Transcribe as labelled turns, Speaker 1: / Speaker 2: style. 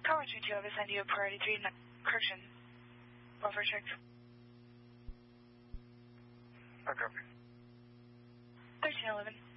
Speaker 1: Caller 32, I've assigned you a priority 3 correction. Welfare check.
Speaker 2: I copy.
Speaker 1: 1311.